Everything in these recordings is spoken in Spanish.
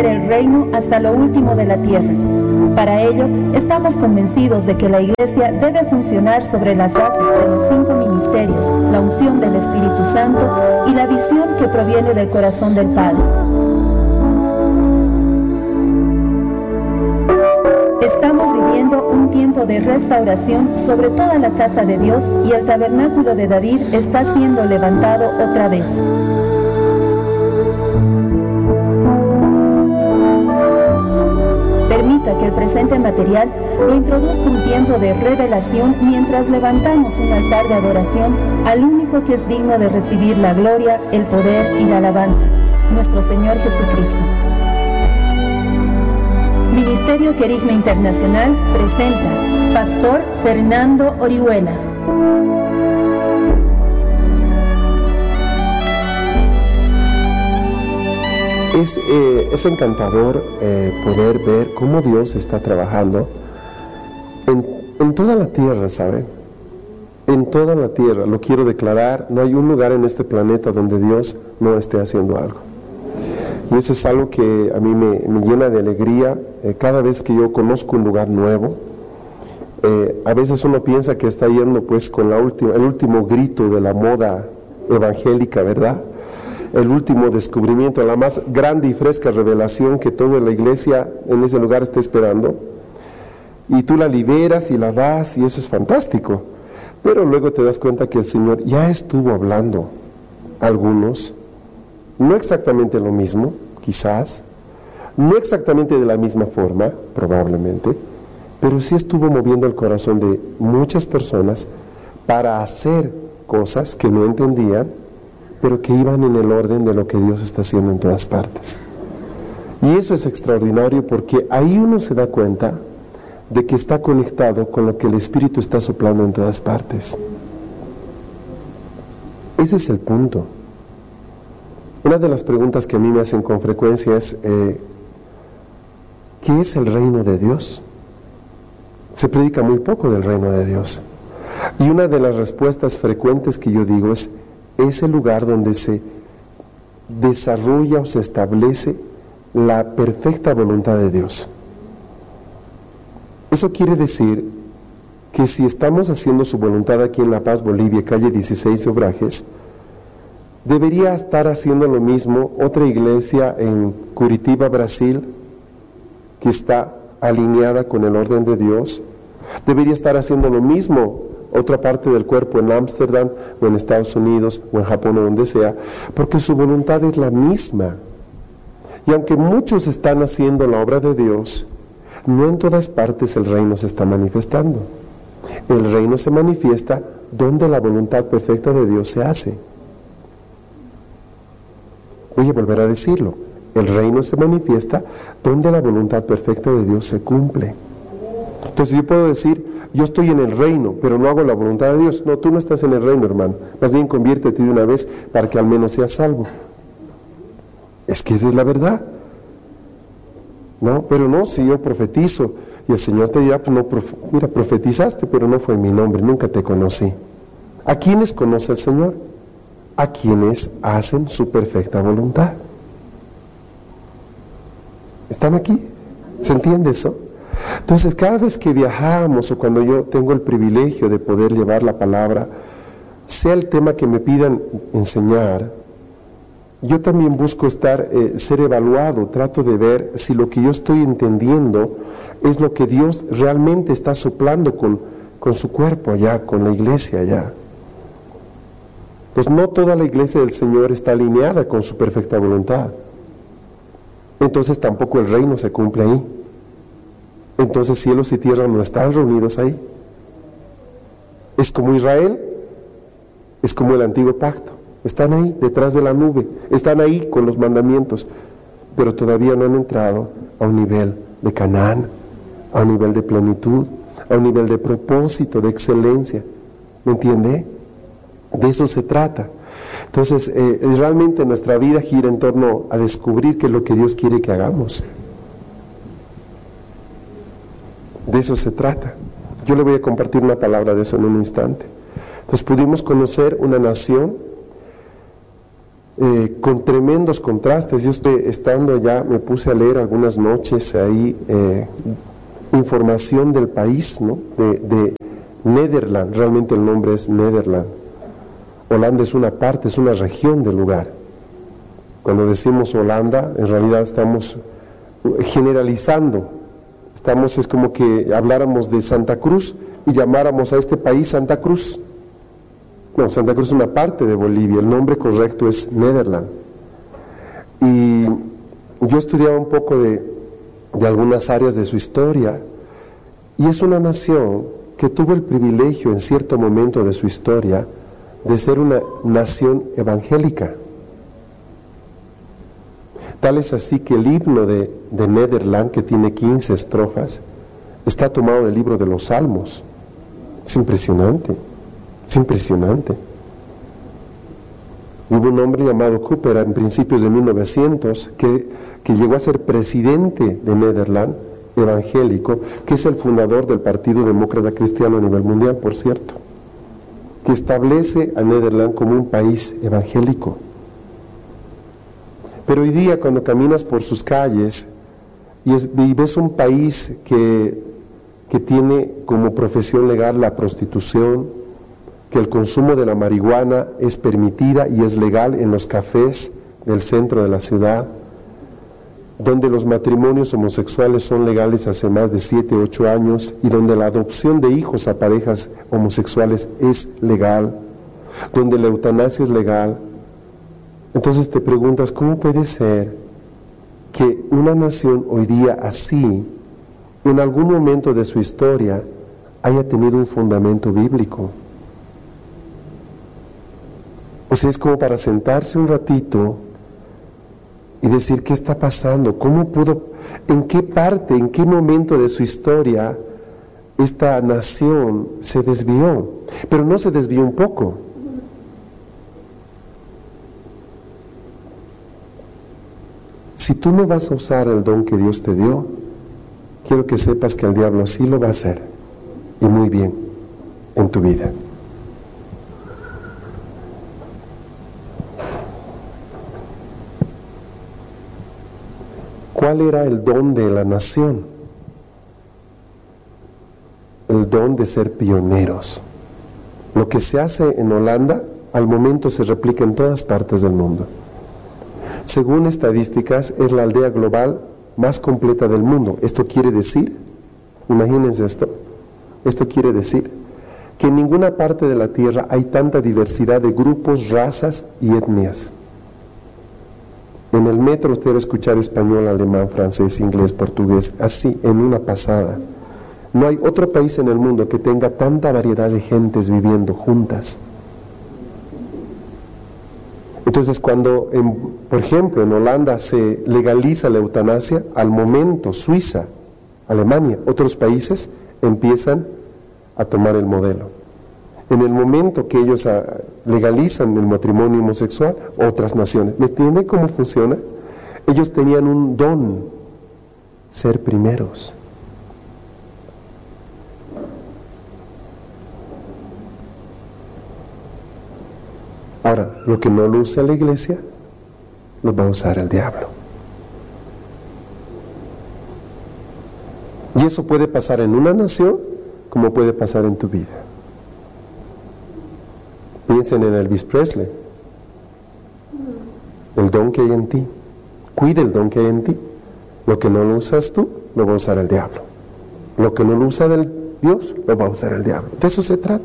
extender el reino hasta lo último de la tierra. Para ello, estamos convencidos de que la Iglesia debe funcionar sobre las bases de los 5 ministerios, la unción del Espíritu Santo y la visión que proviene del corazón del Padre. Estamos viviendo un tiempo de restauración sobre toda la casa de Dios y el tabernáculo de David está siendo levantado otra vez. Permita que el presente material lo introduzca un tiempo de revelación mientras levantamos un altar de adoración al único que es digno de recibir la gloria, el poder y la alabanza, nuestro Señor Jesucristo. Ministerio Querigma Internacional presenta Pastor Fernando Orihuela. Es encantador poder ver cómo Dios está trabajando en toda la tierra, ¿saben? En toda la tierra, lo quiero declarar, no hay un lugar en este planeta donde Dios no esté haciendo algo. Y eso es algo que a mí me llena de alegría cada vez que yo conozco un lugar nuevo. A veces uno piensa que está yendo pues con el último grito de la moda evangélica, ¿verdad? El último descubrimiento, la más grande y fresca revelación que toda la iglesia en ese lugar está esperando. Y tú la liberas y la das y eso es fantástico. Pero luego te das cuenta que el Señor ya estuvo hablando a algunos, no exactamente lo mismo, quizás, no exactamente de la misma forma, probablemente, pero sí estuvo moviendo el corazón de muchas personas para hacer cosas que no entendían, pero que iban en el orden de lo que Dios está haciendo en todas partes. Y eso es extraordinario porque ahí uno se da cuenta de que está conectado con lo que el Espíritu está soplando en todas partes. Ese es el punto. Una de las preguntas que a mí me hacen con frecuencia es, ¿qué es el reino de Dios? Se predica muy poco del reino de Dios. Y una de las respuestas frecuentes que yo digo es el lugar donde se desarrolla o se establece la perfecta voluntad de Dios. Eso quiere decir que si estamos haciendo su voluntad aquí en La Paz, Bolivia, calle 16 Obrajes, debería estar haciendo lo mismo otra iglesia en Curitiba, Brasil, que está alineada con el orden de Dios. Debería estar haciendo lo mismo otra parte del cuerpo en Ámsterdam o en Estados Unidos o en Japón o donde sea, porque su voluntad es la misma. Y aunque muchos están haciendo la obra de Dios, no en todas partes el reino se está manifestando. El reino se manifiesta donde la voluntad perfecta de Dios se hace. Voy a volver a decirlo. El reino se manifiesta donde la voluntad perfecta de Dios se cumple. Entonces yo puedo decir, yo estoy en el reino, pero no hago la voluntad de Dios. No, tú no estás en el reino, hermano. Más bien conviértete de una vez para que al menos seas salvo. Es que esa es la verdad. No, pero no, si yo profetizo, y el Señor te dirá, pues no, mira, profetizaste, pero no fue en mi nombre, nunca te conocí. ¿A quiénes conoce el Señor? A quienes hacen su perfecta voluntad. ¿Están aquí? ¿Se entiende eso? Entonces, cada vez que viajamos o cuando yo tengo el privilegio de poder llevar la palabra, sea el tema que me pidan enseñar, yo también busco ser evaluado, trato de ver si lo que yo estoy entendiendo es lo que Dios realmente está soplando con su cuerpo allá, con la iglesia allá. Pues no toda la iglesia del Señor está alineada con su perfecta voluntad. Entonces tampoco el reino se cumple ahí. Entonces cielos y tierra no están reunidos ahí. Es como Israel, es como el antiguo pacto. Están ahí, detrás de la nube, están ahí con los mandamientos, pero todavía no han entrado a un nivel de Canaán, a un nivel de plenitud, a un nivel de propósito, de excelencia. ¿Me entiende? De eso se trata. Entonces, realmente nuestra vida gira en torno a descubrir qué es lo que Dios quiere que hagamos. De eso se trata. Yo le voy a compartir una palabra de eso en un instante. Entonces, pudimos conocer una nación con tremendos contrastes. Yo estoy estando allá, me puse a leer algunas noches ahí información del país, ¿no? de Nederland, realmente el nombre es Nederland. Holanda es una parte, es una región del lugar. Cuando decimos Holanda, en realidad estamos generalizando. Es como que habláramos de Santa Cruz y llamáramos a este país Santa Cruz. No, Santa Cruz es una parte de Bolivia, el nombre correcto es Nederland. Y yo estudiaba un poco de algunas áreas de su historia, y es una nación que tuvo el privilegio en cierto momento de su historia de ser una nación evangélica. Tal es así que el himno de Nederland, que tiene 15 estrofas, está tomado del libro de los Salmos. Es impresionante, es impresionante. Hubo un hombre llamado Cooper en principios de 1900 que llegó a ser presidente de Nederland, evangélico, que es el fundador del Partido Demócrata Cristiano a nivel mundial, por cierto, que establece a Nederland como un país evangélico. Pero hoy día, cuando caminas por sus calles y ves un país que tiene como profesión legal la prostitución, que el consumo de la marihuana es permitida y es legal en los cafés del centro de la ciudad, donde los matrimonios homosexuales son legales hace más de 7, 8 años, y donde la adopción de hijos a parejas homosexuales es legal, donde la eutanasia es legal. Entonces te preguntas, ¿cómo puede ser que una nación hoy día así, en algún momento de su historia, haya tenido un fundamento bíblico? O sea, es como para sentarse un ratito y decir, ¿qué está pasando? ¿Cómo pudo, en qué parte, en qué momento de su historia esta nación se desvió? Pero no se desvió un poco. Si tú no vas a usar el don que Dios te dio, quiero que sepas que el diablo sí lo va a hacer, y muy bien, en tu vida. ¿Cuál era el don de la nación? El don de ser pioneros. Lo que se hace en Holanda, al momento se replica en todas partes del mundo. Según estadísticas, es la aldea global más completa del mundo. Esto quiere decir, imagínense esto quiere decir que en ninguna parte de la tierra hay tanta diversidad de grupos, razas y etnias. En el metro usted va a escuchar español, alemán, francés, inglés, portugués, así en una pasada. No hay otro país en el mundo que tenga tanta variedad de gentes viviendo juntas. Entonces, cuando, por ejemplo, en Holanda se legaliza la eutanasia, al momento Suiza, Alemania, otros países empiezan a tomar el modelo. En el momento que ellos legalizan el matrimonio homosexual, otras naciones. ¿Me entienden cómo funciona? Ellos tenían un don, ser primeros. Ahora, lo que no lo usa la iglesia, lo va a usar el diablo. Y eso puede pasar en una nación, como puede pasar en tu vida. Piensen en Elvis Presley. El don que hay en ti. Cuida el don que hay en ti. Lo que no lo usas tú, lo va a usar el diablo. Lo que no lo usa Dios, lo va a usar el diablo. De eso se trata.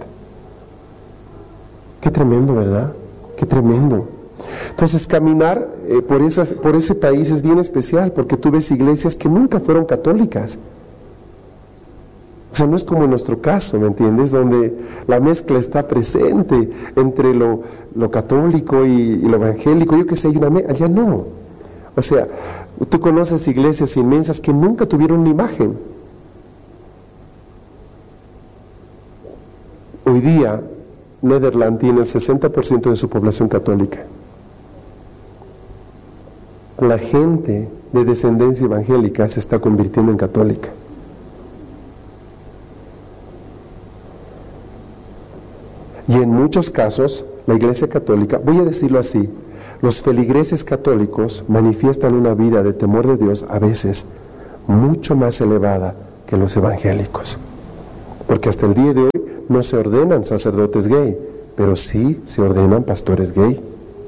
Qué tremendo, ¿verdad? Qué tremendo. Entonces, caminar por ese país es bien especial, porque tú ves iglesias que nunca fueron católicas. O sea, no es como en nuestro caso, ¿me entiendes? Donde la mezcla está presente entre lo católico y lo evangélico. Yo qué sé, allá no. O sea, tú conoces iglesias inmensas que nunca tuvieron una imagen. Hoy día, Nederland tiene el 60% de su población católica. La gente de descendencia evangélica se está convirtiendo en católica. Y en muchos casos, la Iglesia Católica, voy a decirlo así, Los feligreses católicos manifiestan una vida de temor de Dios a veces mucho más elevada que los evangélicos. Porque hasta el día de hoy no se ordenan sacerdotes gay, pero sí se ordenan pastores gay.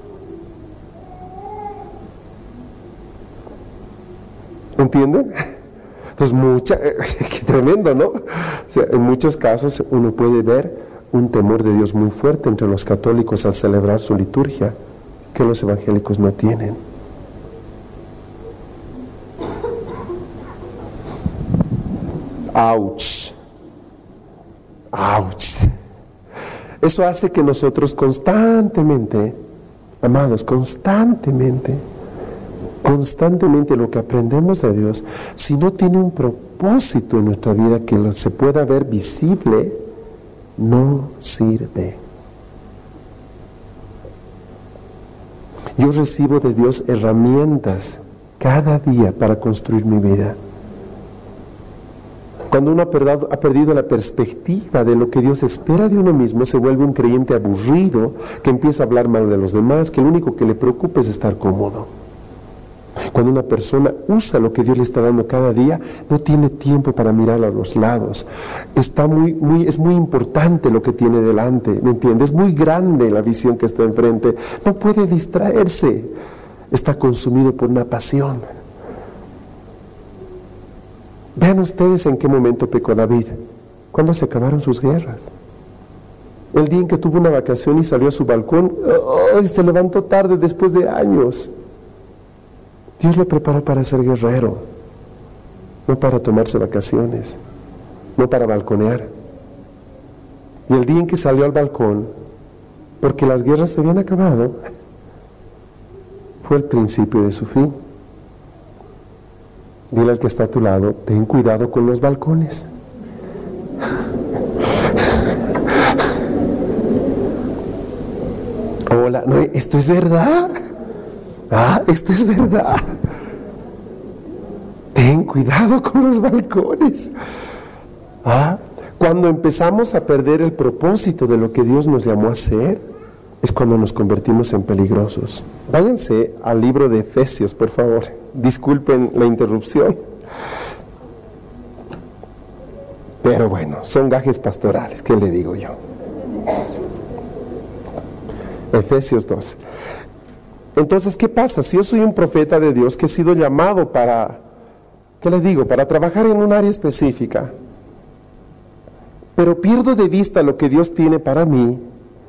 ¿Entienden? Entonces, qué tremendo, ¿no? O sea, en muchos casos uno puede ver un temor de Dios muy fuerte entre los católicos al celebrar su liturgia, que los evangélicos no tienen. ¡Auch! ¡Auch! Eso hace que nosotros constantemente, amados, constantemente lo que aprendemos de Dios, si no tiene un propósito en nuestra vida que se pueda ver visible, no sirve. Yo recibo de Dios herramientas cada día para construir mi vida. Cuando uno ha perdido la perspectiva de lo que Dios espera de uno mismo, se vuelve un creyente aburrido, que empieza a hablar mal de los demás, que lo único que le preocupa es estar cómodo. Cuando una persona usa lo que Dios le está dando cada día, no tiene tiempo para mirar a los lados. Es muy importante lo que tiene delante, ¿me entiendes? Es muy grande la visión que está enfrente. No puede distraerse. Está consumido por una pasión. Vean ustedes en qué momento pecó David. Cuando se acabaron sus guerras. El día en que tuvo una vacación y salió a su balcón, se levantó tarde después de años. Dios lo preparó para ser guerrero, no para tomarse vacaciones, no para balconear. Y el día en que salió al balcón, porque las guerras se habían acabado, fue el principio de su fin. Dile al que está a tu lado, ten cuidado con los balcones. Hola, no, esto es verdad. Esto es verdad. Ten cuidado con los balcones. Cuando empezamos a perder el propósito de lo que Dios nos llamó a hacer, es cuando nos convertimos en peligrosos. Váyanse al libro de Efesios, por favor. Disculpen la interrupción. Pero bueno, son gajes pastorales, ¿qué le digo yo? Efesios 2. Entonces, ¿qué pasa? Si yo soy un profeta de Dios que he sido llamado para, ¿qué le digo? Para trabajar en un área específica, pero pierdo de vista lo que Dios tiene para mí,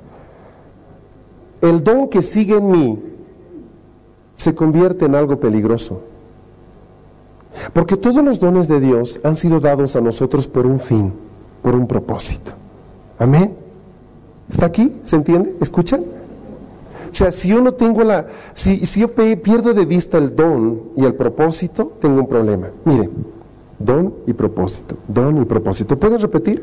el don que sigue en mí se convierte en algo peligroso. Porque todos los dones de Dios han sido dados a nosotros por un fin, por un propósito. ¿Amén? ¿Está aquí? ¿Se entiende? ¿Escuchan? O sea, si yo no tengo si yo pierdo de vista el don y el propósito, tengo un problema. Miren, don y propósito, don y propósito. ¿Pueden repetir?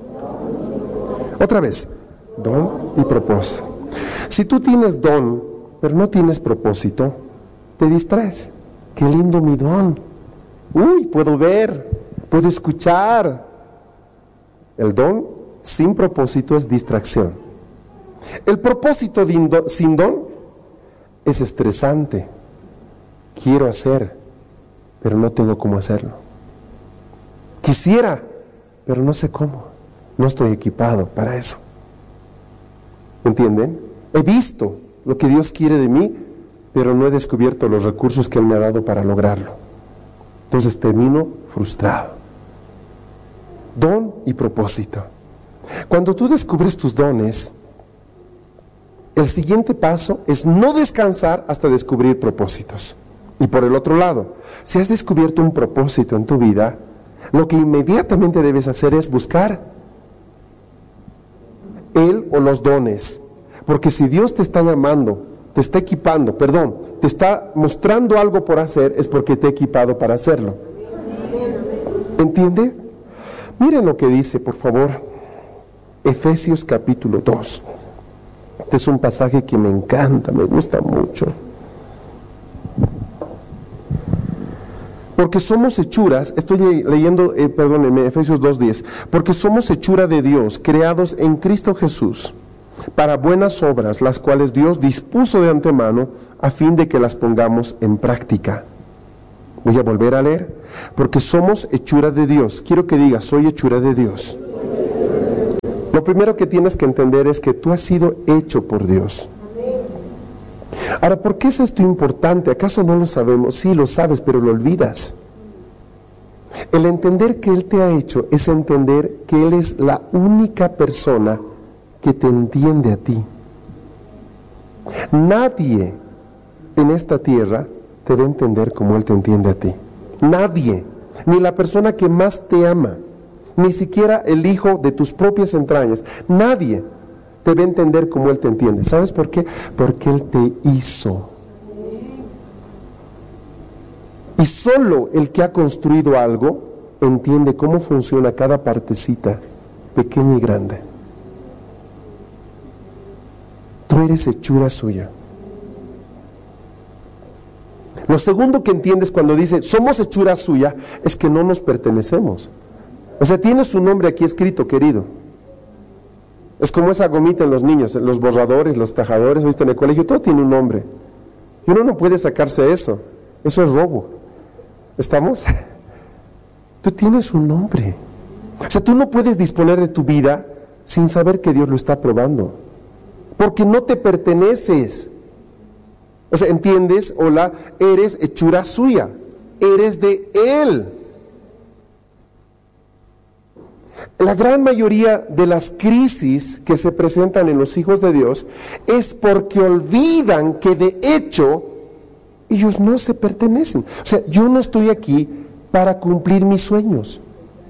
Otra vez, don y propósito. Si tú tienes don, pero no tienes propósito, te distraes. Qué lindo mi don. Uy, puedo ver, puedo escuchar. El don sin propósito es distracción. El propósito sin don es estresante. Quiero hacer, pero no tengo cómo hacerlo. Quisiera, pero no sé cómo. No estoy equipado para eso. ¿Entienden? He visto lo que Dios quiere de mí, pero no he descubierto los recursos que Él me ha dado para lograrlo. Entonces termino frustrado. Don y propósito. Cuando tú descubres tus dones, el siguiente paso es no descansar hasta descubrir propósitos. Y por el otro lado, si has descubierto un propósito en tu vida, lo que inmediatamente debes hacer es buscar Él o los dones. Porque si Dios te está llamando, te está equipando, te está mostrando algo por hacer, es porque te ha equipado para hacerlo. ¿Entiende? Miren lo que dice, por favor, Efesios capítulo 2. Este es un pasaje que me encanta, me gusta mucho. Porque somos hechuras, estoy leyendo, perdónenme, Efesios 2:10. Porque somos hechura de Dios, creados en Cristo Jesús, para buenas obras, las cuales Dios dispuso de antemano a fin de que las pongamos en práctica. Voy a volver a leer, porque somos hechura de Dios. Quiero que digas, soy hechura de Dios. Lo primero que tienes que entender es que tú has sido hecho por Dios. Ahora, ¿por qué es esto importante? ¿Acaso no lo sabemos? Sí, lo sabes, pero lo olvidas. El entender que Él te ha hecho es entender que Él es la única persona que te entiende a ti. Nadie en esta tierra te va a entender como Él te entiende a ti. Nadie, ni la persona que más te ama, ni siquiera el hijo de tus propias entrañas, nadie te va a entender como Él te entiende. ¿Sabes por qué? Porque Él te hizo. Y solo el que ha construido algo entiende cómo funciona cada partecita, pequeña y grande. Tú eres hechura suya. Lo segundo que entiendes cuando dice somos hechura suya es que no nos pertenecemos. O sea, tienes un nombre aquí escrito, querido. Es como esa gomita en los niños, en los borradores, los tajadores, ¿viste? En el colegio todo tiene un nombre. Y uno no puede sacarse eso. Eso es robo. ¿Estamos? Tú tienes un nombre. O sea, tú no puedes disponer de tu vida sin saber que Dios lo está aprobando. Porque no te perteneces. O sea, ¿entiendes? Hola, eres hechura suya. Eres de Él. La gran mayoría de las crisis que se presentan en los hijos de Dios es porque olvidan que de hecho ellos no se pertenecen. O sea, yo no estoy aquí para cumplir mis sueños.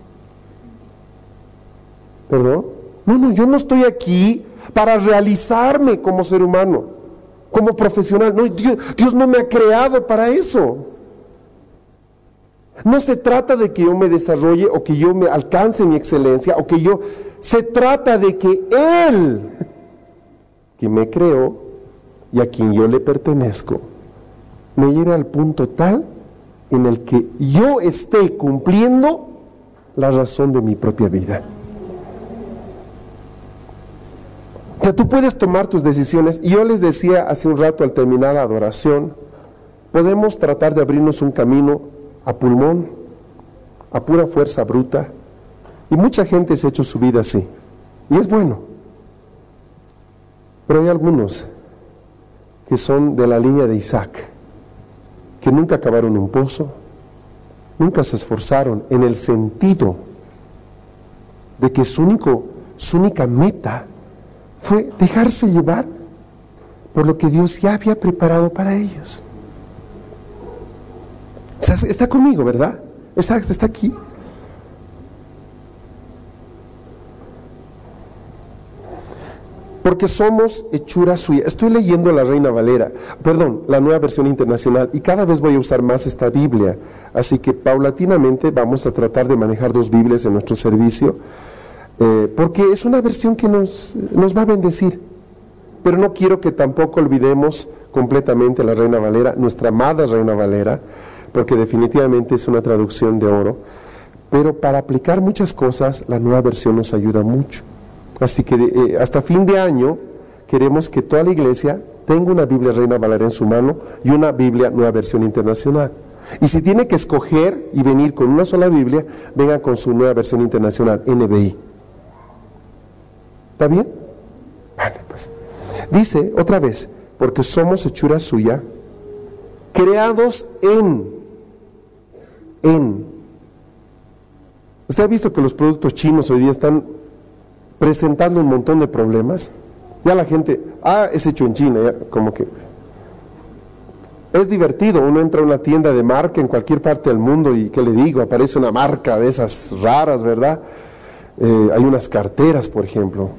¿Perdón? No, yo no estoy aquí para realizarme como ser humano, como profesional. No, Dios no me ha creado para eso. No se trata de que yo me desarrolle o que yo me alcance mi excelencia o que yo... Se trata de que Él, que me creó y a quien yo le pertenezco, me lleve al punto tal en el que yo esté cumpliendo la razón de mi propia vida. O sea, tú puedes tomar tus decisiones. Y yo les decía hace un rato al terminar la adoración, podemos tratar de abrirnos un camino a pulmón, a pura fuerza bruta, y mucha gente se ha hecho su vida así, y es bueno, pero hay algunos que son de la línea de Isaac, que nunca acabaron un pozo, nunca se esforzaron en el sentido de que su única meta fue dejarse llevar por lo que Dios ya había preparado para ellos. Está conmigo, ¿verdad? Está aquí. Porque somos hechura suya. Estoy leyendo la la Nueva Versión Internacional, y cada vez voy a usar más esta Biblia. Así que paulatinamente vamos a tratar de manejar 2 Biblias en nuestro servicio, porque es una versión que nos va a bendecir. Pero no quiero que tampoco olvidemos completamente la Reina Valera, nuestra amada Reina Valera, porque definitivamente es una traducción de oro, pero para aplicar muchas cosas la Nueva Versión nos ayuda mucho. Así que hasta fin de año queremos que toda la iglesia tenga una Biblia Reina Valera en su mano y una Biblia Nueva Versión Internacional. Y si tiene que escoger y venir con una sola Biblia, vengan con su Nueva Versión Internacional, NBI. ¿Está bien? Vale, pues. Dice otra vez, porque somos hechura suya, creados en. ¿Usted ha visto que los productos chinos hoy día están presentando un montón de problemas? Ya la gente, es hecho en China, ya, como que es divertido. Uno entra a una tienda de marca en cualquier parte del mundo y, ¿qué le digo? Aparece una marca de esas raras, ¿verdad? Hay unas carteras, por ejemplo,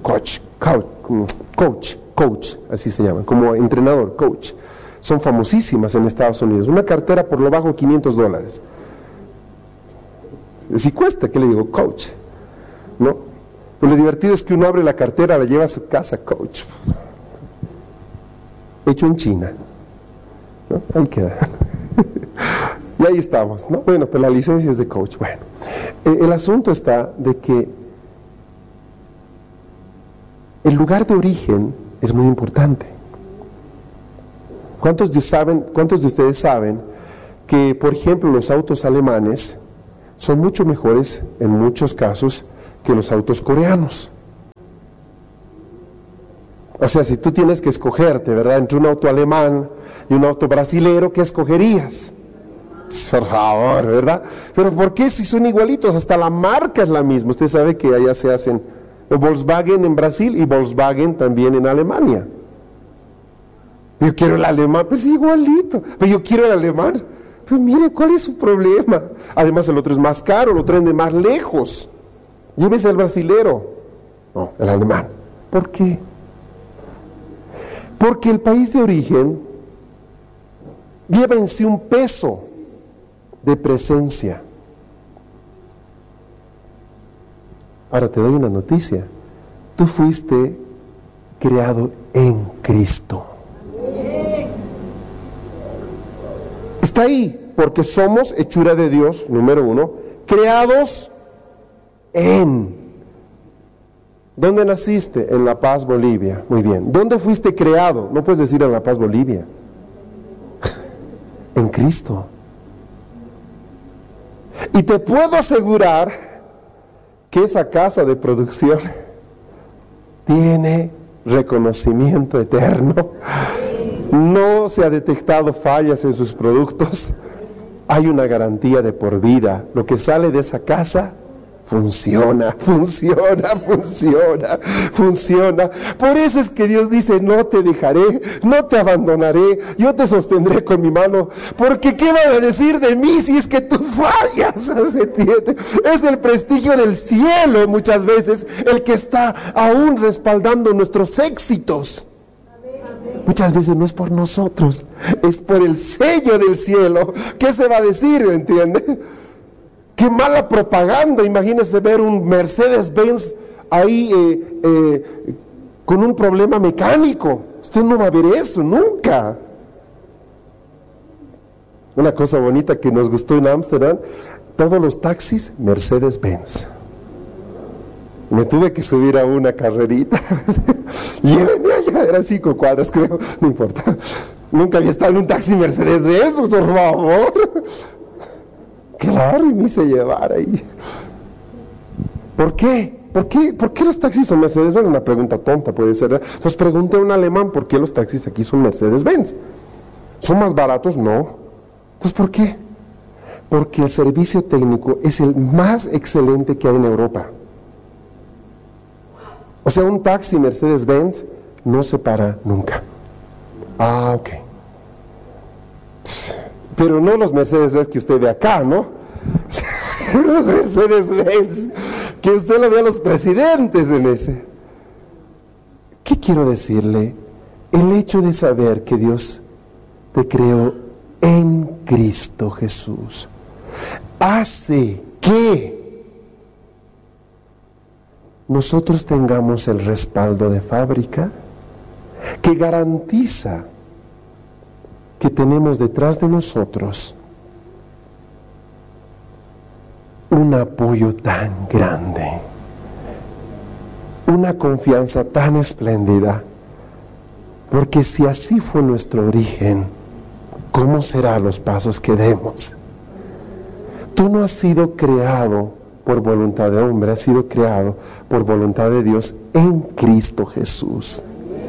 Coach, así se llaman, como entrenador, Coach. Son famosísimas en Estados Unidos. Una cartera por lo bajo $500. Si cuesta, ¿qué le digo? Coach, ¿no? Pero lo divertido es que uno abre la cartera, la lleva a su casa, Coach. Hecho en China, ¿no? Ahí queda. Y ahí estamos, ¿no? Bueno, pero la licencia es de Coach. Bueno, el asunto está de que el lugar de origen es muy importante. ¿Cuántos de ustedes saben que, por ejemplo, los autos alemanes son mucho mejores en muchos casos que los autos coreanos? O sea, si tú tienes que escogerte, ¿verdad?, entre un auto alemán y un auto brasilero, ¿qué escogerías? Por favor, ¿verdad? Pero ¿por qué si son igualitos? Hasta la marca es la misma. Usted sabe que allá se hacen Volkswagen en Brasil y Volkswagen también en Alemania. Yo quiero el alemán, pues igualito. Pero yo quiero el alemán. Pues mire, ¿cuál es su problema? Además el otro es más caro, lo traen de más lejos. Llévese al brasilero. No, el alemán. ¿Por qué? Porque el país de origen lleva en sí un peso de presencia. Ahora te doy una noticia. Tú fuiste creado en Cristo. Está ahí, porque somos hechura de Dios, número uno, creados en. ¿Dónde naciste? En La Paz, Bolivia. Muy bien. ¿Dónde fuiste creado? No puedes decir en La Paz, Bolivia. En Cristo. Y te puedo asegurar que esa casa de producción tiene reconocimiento eterno. No se ha detectado fallas en sus productos. Hay una garantía de por vida. Lo que sale de esa casa funciona. Por eso es que Dios dice: no te dejaré, no te abandonaré, yo te sostendré con mi mano. Porque ¿qué van a decir de mí si es que tú fallas? ¿Se entiende? Es el prestigio del cielo muchas veces el que está aún respaldando nuestros éxitos. Muchas veces no es por nosotros, es por el sello del cielo. ¿Qué se va a decir? ¿Entiende? ¡Qué mala propaganda! Imagínese ver un Mercedes-Benz ahí con un problema mecánico. Usted no va a ver eso, nunca. Una cosa bonita que nos gustó en Ámsterdam: todos los taxis Mercedes-Benz. Me tuve que subir a una carrerita. Llévenme allá, era 5 cuadras, creo, no importa. Nunca había estado en un taxi Mercedes-Benz, por favor. Claro, y me hice llevar ahí. ¿Por qué? ¿Por qué los taxis son Mercedes-Benz? Una pregunta tonta puede ser, ¿verdad? Entonces pregunté a un alemán: ¿por qué los taxis aquí son Mercedes-Benz? ¿Son más baratos? No. Entonces, ¿por qué? Porque el servicio técnico es el más excelente que hay en Europa. O sea, un taxi Mercedes-Benz no se para nunca. Ah, ok. Pero no los Mercedes-Benz que usted ve acá, ¿no? Los Mercedes-Benz que usted lo ve a los presidentes en ese. ¿Qué quiero decirle? El hecho de saber que Dios te creó en Cristo Jesús hace que nosotros tengamos el respaldo de fábrica que garantiza que tenemos detrás de nosotros un apoyo tan grande, una confianza tan espléndida, porque si así fue nuestro origen, ¿cómo serán los pasos que demos? Tú no has sido creado por voluntad de hombre, has sido creado por voluntad de Dios en Cristo Jesús.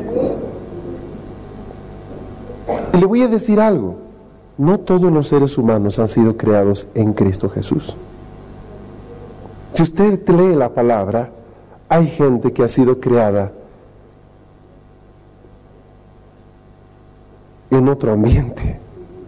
Y le voy a decir algo: no todos los seres humanos han sido creados en Cristo Jesús. Si usted lee la palabra, hay gente que ha sido creada en otro ambiente.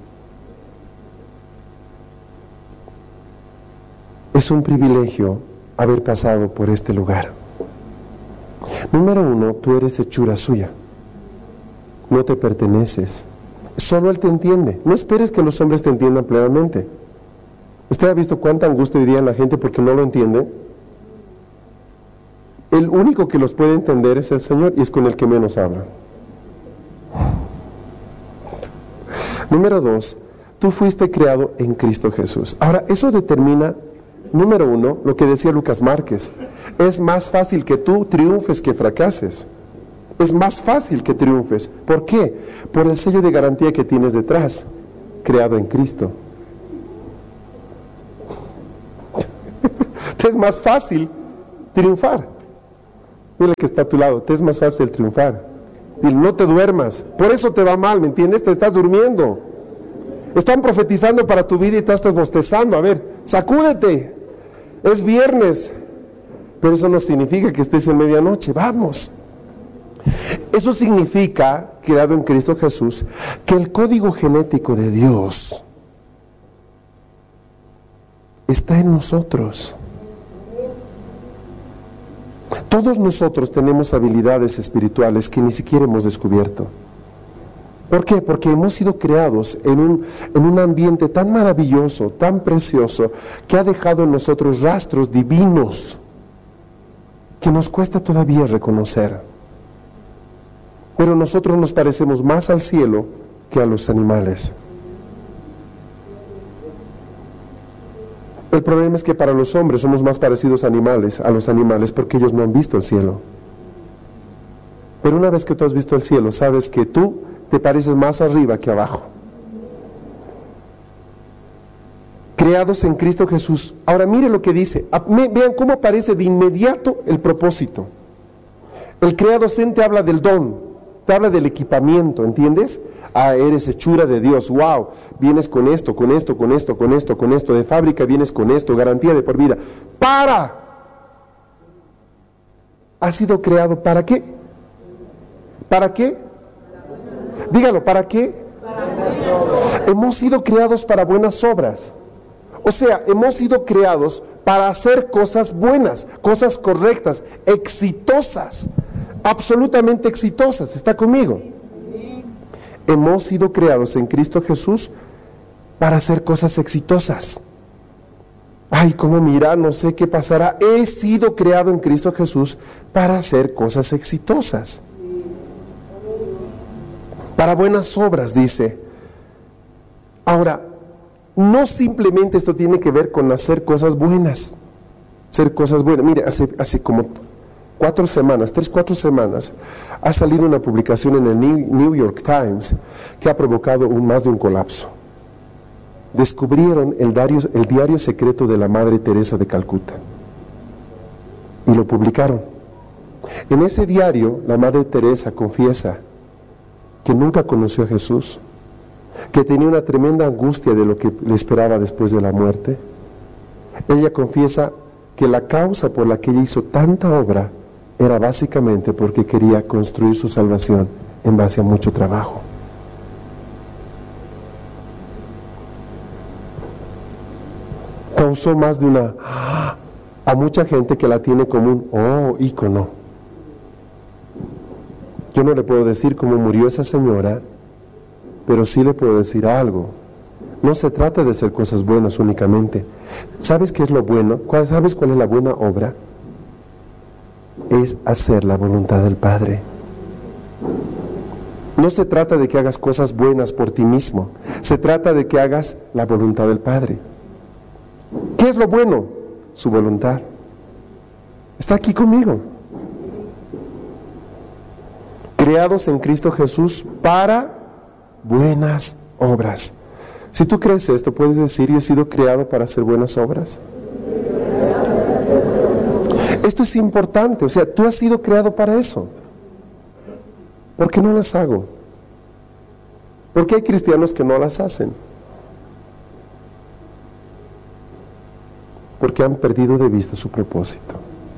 Es un privilegio haber pasado por este lugar. Número uno, tú eres hechura suya. No te perteneces. Solo Él te entiende. No esperes que los hombres te entiendan plenamente. ¿Usted ha visto cuánta angustia hoy día en la gente porque no lo entiende? El único que los puede entender es el Señor, y es con el que menos hablan. Número dos, tú fuiste creado en Cristo Jesús. Ahora, eso determina, número uno, lo que decía Lucas Márquez: es más fácil que tú triunfes que fracases. es más fácil que triunfes. ¿Por qué? Por el sello de garantía que tienes detrás, creado en Cristo. Te es más fácil triunfar. Dile que está a tu lado, te es más fácil triunfar. Dile, no te duermas, por eso te va mal, ¿me entiendes? Te estás durmiendo. Están profetizando para tu vida y te estás bostezando. A ver, sacúdete, es viernes. Pero eso no significa que estés en medianoche, vamos. Eso significa, creado en Cristo Jesús, que el código genético de Dios está en nosotros. Todos nosotros tenemos habilidades espirituales que ni siquiera hemos descubierto. ¿Por qué? Porque hemos sido creados en un ambiente tan maravilloso, tan precioso, que ha dejado en nosotros rastros divinos que nos cuesta todavía reconocer. Pero nosotros nos parecemos más al cielo que a los animales. El problema es que para los hombres somos más parecidos a los animales porque ellos no han visto el cielo. Pero una vez que tú has visto el cielo, sabes que tú te pareces más arriba que abajo. Creados en Cristo Jesús. Ahora mire lo que dice. Vean cómo aparece de inmediato el propósito. El creado te habla del don, te habla del equipamiento, ¿entiendes? Ah, eres hechura de Dios, wow, vienes con esto, con esto, con esto, con esto, con esto, de fábrica vienes con esto, garantía de por vida. ¡Para! ¿Has sido creado para qué? ¿Para qué? Dígalo, ¿para qué? Hemos sido creados para buenas obras. O sea, hemos sido creados para hacer cosas buenas, cosas correctas, exitosas, absolutamente exitosas. ¿Está conmigo? Hemos sido creados en Cristo Jesús para hacer cosas exitosas. Ay, cómo mira, no sé qué pasará. He sido creado en Cristo Jesús para hacer cosas exitosas. Para buenas obras, dice. Ahora, no simplemente esto tiene que ver con hacer cosas buenas. Hacer cosas buenas. Mire, hace como 4 semanas, 3-4 semanas, ha salido una publicación en el New York Times que ha provocado más de un colapso. Descubrieron el diario secreto de la Madre Teresa de Calcuta y lo publicaron. En ese diario, la Madre Teresa confiesa que nunca conoció a Jesús, que tenía una tremenda angustia de lo que le esperaba después de la muerte. Ella confiesa que la causa por la que ella hizo tanta obra era básicamente porque quería construir su salvación en base a mucho trabajo. Causó más de a mucha gente que la tiene como un ícono. Yo no le puedo decir cómo murió esa señora, pero sí le puedo decir algo. No se trata de hacer cosas buenas únicamente. ¿Sabes qué es lo bueno? ¿Sabes cuál es la buena obra? Es hacer la voluntad del Padre. No se trata de que hagas cosas buenas por ti mismo. Se trata de que hagas la voluntad del Padre. ¿Qué es lo bueno? Su voluntad. Está aquí conmigo. Creados en Cristo Jesús para buenas obras. Si tú crees esto, puedes decir, yo he sido creado para hacer buenas obras. Esto es importante, o sea, tú has sido creado para eso. ¿Por qué no las hago? Porque hay cristianos que no las hacen. Porque han perdido de vista su propósito.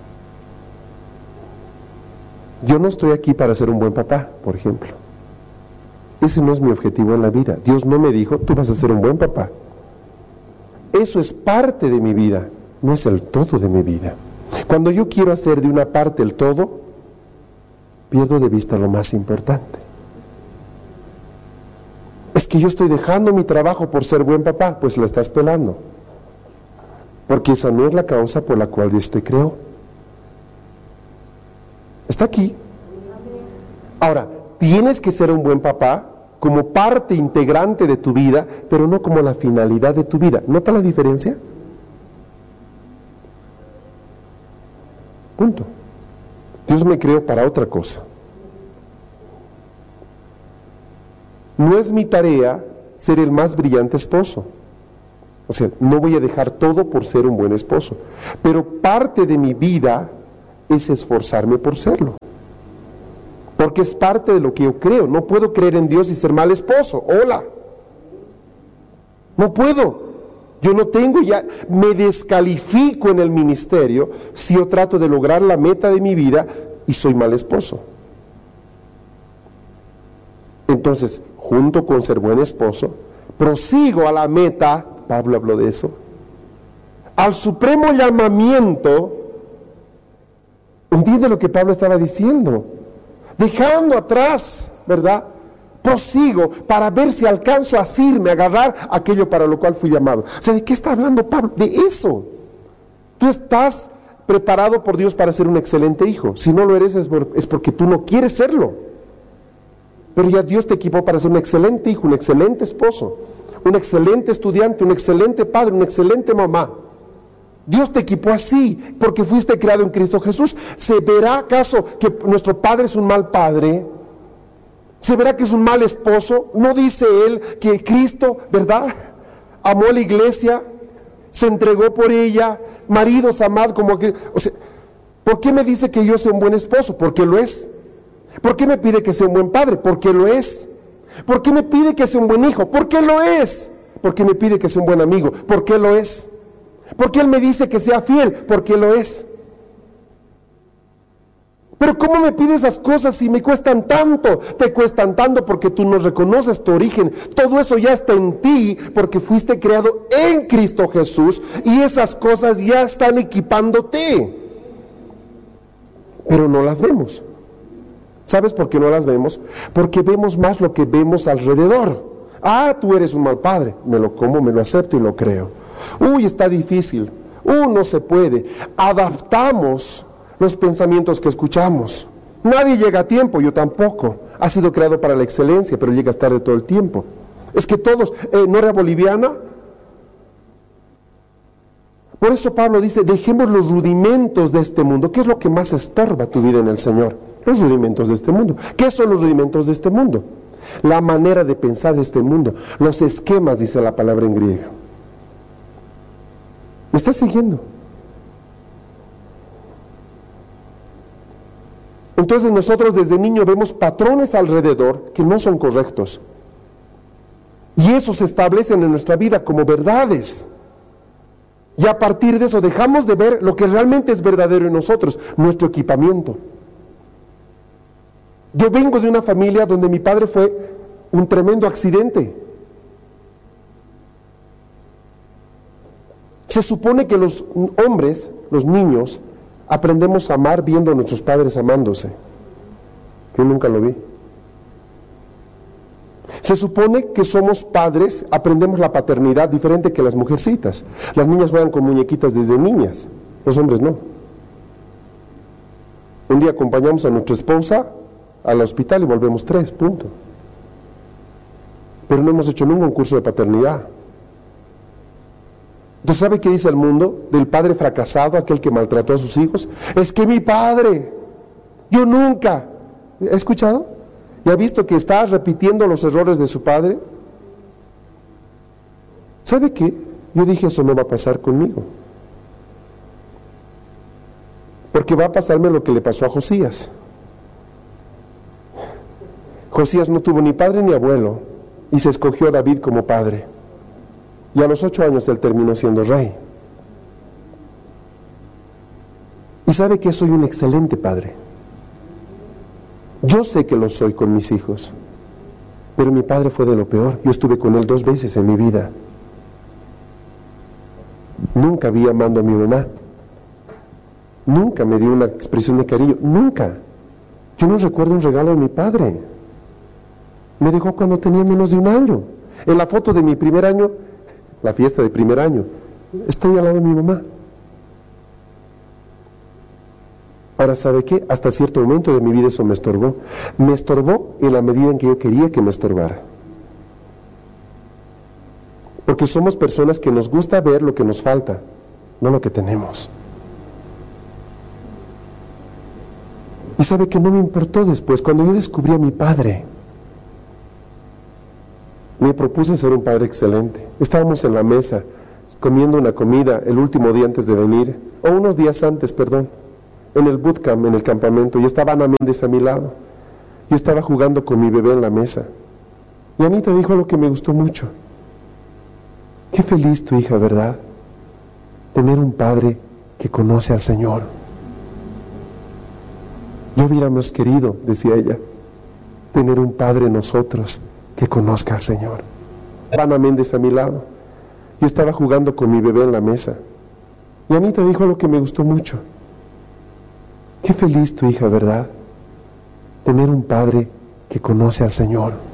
Yo no estoy aquí para ser un buen papá, por ejemplo. Ese no es mi objetivo en la vida. Dios no me dijo, tú vas a ser un buen papá. Eso es parte de mi vida, no es el todo de mi vida. Cuando yo quiero hacer de una parte el todo, pierdo de vista lo más importante. Es que yo estoy dejando mi trabajo por ser buen papá, pues la estás pelando. Porque esa no es la causa por la cual Dios te creó. Está aquí. Ahora, tienes que ser un buen papá como parte integrante de tu vida, pero no como la finalidad de tu vida. ¿Nota la diferencia? Punto. Dios me creó para otra cosa. no es mi tarea ser el más brillante esposo. O sea, no voy a dejar todo por ser un buen esposo. Pero parte de mi vida es esforzarme por serlo. Porque es parte de lo que yo creo. No puedo creer en Dios y ser mal esposo. Hola. No puedo. Yo no tengo ya, me descalifico en el ministerio si yo trato de lograr la meta de mi vida y soy mal esposo. Entonces, junto con ser buen esposo, prosigo a la meta, Pablo habló de eso, al supremo llamamiento. ¿Entiende lo que Pablo estaba diciendo? Dejando atrás, ¿verdad? Prosigo para ver si alcanzo a asirme, a agarrar aquello para lo cual fui llamado. O sea, ¿de qué está hablando Pablo? De eso. Tú estás preparado por Dios para ser un excelente hijo. Si no lo eres es porque tú no quieres serlo. Pero ya Dios te equipó para ser un excelente hijo, un excelente esposo, un excelente estudiante, un excelente padre, una excelente mamá. Dios te equipó así porque fuiste creado en Cristo Jesús. ¿Se verá acaso que nuestro padre es un mal padre? ¿Se verá que es un mal esposo? ¿No dice él que Cristo, verdad, amó a la iglesia, se entregó por ella, maridos amados como que, o sea, ¿por qué me dice que yo sea un buen esposo? Porque lo es. ¿Por qué me pide que sea un buen padre? Porque lo es. ¿Por qué me pide que sea un buen hijo? Porque lo es. ¿Por qué me pide que sea un buen amigo? Porque lo es. ¿Por qué él me dice que sea fiel? Porque lo es. Pero ¿cómo me pide esas cosas si me cuestan tanto? Te cuestan tanto porque tú no reconoces tu origen. Todo eso ya está en ti porque fuiste creado en Cristo Jesús y esas cosas ya están equipándote. Pero no las vemos. ¿Sabes por qué no las vemos? Porque vemos más lo que vemos alrededor. Ah, tú eres un mal padre. Me lo como, me lo acepto y lo creo. Uy, está difícil. No se puede. Adaptamos los pensamientos que escuchamos. Nadie llega a tiempo, yo tampoco. Ha sido creado para la excelencia, pero llegas tarde todo el tiempo. Es que todos, ¿no era boliviana? Por eso Pablo dice, dejemos los rudimentos de este mundo. ¿Qué es lo que más estorba tu vida en el Señor? Los rudimentos de este mundo. ¿Qué son los rudimentos de este mundo? La manera de pensar de este mundo. Los esquemas, dice la palabra en griego. ¿Me estás siguiendo? Entonces nosotros desde niños vemos patrones alrededor que no son correctos. Y eso se establecen en nuestra vida como verdades. Y a partir de eso dejamos de ver lo que realmente es verdadero en nosotros, nuestro equipamiento. Yo vengo de una familia donde mi padre fue un tremendo accidente. Se supone que los hombres, los niños, aprendemos a amar viendo a nuestros padres amándose. Yo nunca lo vi. Se supone que somos padres, aprendemos la paternidad diferente que las mujercitas. Las niñas juegan con muñequitas desde niñas, los hombres no. Un día acompañamos a nuestra esposa al hospital y volvemos 3, punto. Pero no hemos hecho nunca un curso de paternidad. ¿Tú sabes qué dice el mundo del padre fracasado, aquel que maltrató a sus hijos? Es que mi padre, yo nunca. ¿Ha escuchado? ¿Y ha visto que está repitiendo los errores de su padre? ¿Sabe qué? Yo dije, eso no va a pasar conmigo. Porque va a pasarme lo que le pasó a Josías. Josías no tuvo ni padre ni abuelo y se escogió a David como padre. Y a los 8 años él terminó siendo rey. Y sabe que soy un excelente padre. Yo sé que lo soy con mis hijos. Pero mi padre fue de lo peor. Yo estuve con él 2 veces en mi vida. Nunca vi amando a mi mamá. Nunca me dio una expresión de cariño. Nunca. Yo no recuerdo un regalo de mi padre. Me dejó cuando tenía menos de 1 año. En la foto de mi primer año, la fiesta de primer año, estoy al lado de mi mamá. Ahora, ¿sabe qué? Hasta cierto momento de mi vida eso me estorbó. Me estorbó en la medida en que yo quería que me estorbara. Porque somos personas que nos gusta ver lo que nos falta, no lo que tenemos. Y sabe que no me importó después, cuando yo descubrí a mi padre. Me propuse ser un padre excelente. Estábamos en la mesa, comiendo una comida el último día antes de venir, o unos días antes, perdón, en el bootcamp, en el campamento, y estaba Ana Méndez a mi lado. Yo estaba jugando con mi bebé en la mesa. Y Anita dijo algo que me gustó mucho. Qué feliz tu hija, ¿verdad? Tener un padre que conoce al Señor. No hubiéramos querido, decía ella, tener un padre nosotros que conozca al Señor. Ana Méndez a mi lado. Yo estaba jugando con mi bebé en la mesa. Y Anita dijo algo que me gustó mucho. Qué feliz tu hija, ¿verdad? Tener un padre que conoce al Señor.